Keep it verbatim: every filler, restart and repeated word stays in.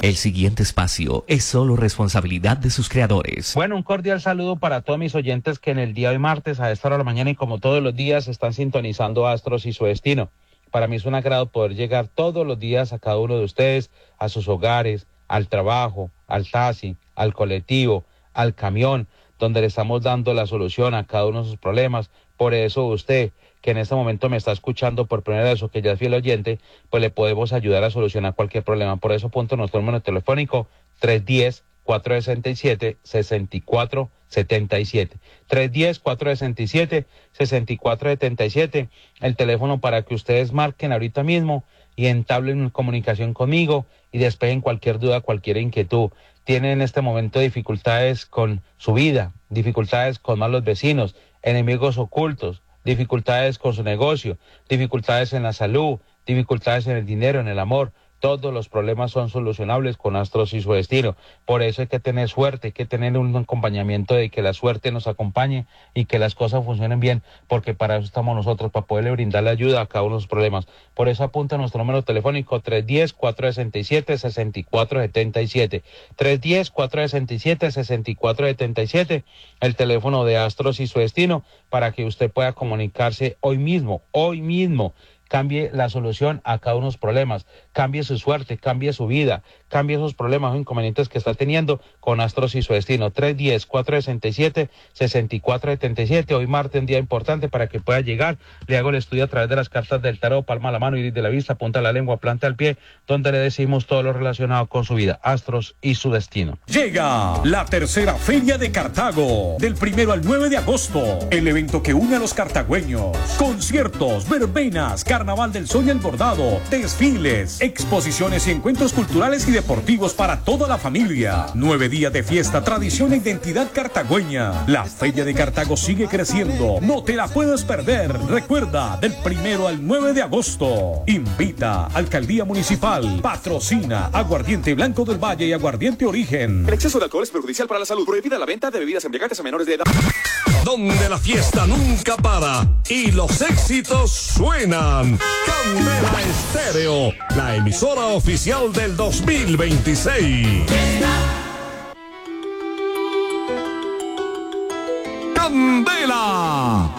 El siguiente espacio es solo responsabilidad de sus creadores. Bueno, un cordial saludo para todos mis oyentes que en el día de hoy martes a esta hora de la mañana y como todos los días están sintonizando Astros y su destino. Para mí es un agrado poder llegar todos los días a cada uno de ustedes, a sus hogares, al trabajo, al taxi, al colectivo, al camión, donde le estamos dando la solución a cada uno de sus problemas. Por eso usted, que en este momento me está escuchando por primera vez o que ya es fiel oyente, pues le podemos ayudar a solucionar cualquier problema. Por eso apunto nuestro número telefónico tres uno cero, cuatro seis siete, seis cuatro siete siete. tres uno cero, cuatro seis siete, seis cuatro siete siete. El teléfono para que ustedes marquen ahorita mismo y entablen comunicación conmigo y despejen cualquier duda, cualquier inquietud. Tienen en este momento dificultades con su vida, dificultades con malos vecinos, enemigos ocultos, dificultades con su negocio, dificultades en la salud, dificultades en el dinero, en el amor. Todos los problemas son solucionables con Astros y su destino. Por eso hay que tener suerte, hay que tener un acompañamiento de que la suerte nos acompañe y que las cosas funcionen bien, porque para eso estamos nosotros, para poderle brindar la ayuda a cada uno de los problemas. Por eso apunta nuestro número telefónico tres uno cero, cuatro seis siete, seis cuatro siete siete. tres uno cero, cuatro seis siete, seis cuatro siete siete, el teléfono de Astros y su destino, para que usted pueda comunicarse hoy mismo, hoy mismo. Cambie la solución a cada uno de los problemas, cambie su suerte, cambie su vida, cambie esos problemas o inconvenientes que está teniendo con Astros y su destino. tres uno cero, cuatro seis siete, seis cuatro siete siete. Hoy martes, un día importante para que pueda llegar. Le hago el estudio a través de las cartas del tarot, palma a la mano, iris de la vista, punta a la lengua, planta al pie, donde le decimos todo lo relacionado con su vida, Astros y su destino. Llega la tercera Feria de Cartago, del primero al nueve de agosto. El evento que une a los cartagüeños. Conciertos, verbenas, Carnaval del Sol y el Bordado, desfiles, exposiciones y encuentros culturales y deportivos para toda la familia. Nueve días de fiesta, tradición e identidad cartagüeña. La Feria de Cartago sigue creciendo. No te la puedes perder. Recuerda, del primero al nueve de agosto. Invita Alcaldía Municipal. Patrocina Aguardiente Blanco del Valle y Aguardiente Origen. El exceso de alcohol es perjudicial para la salud. Prohibida la venta de bebidas embriagantes a menores de edad. Donde la fiesta nunca para y los éxitos suenan. Candela Estéreo, la emisora oficial del dos mil veintiséis. Candela.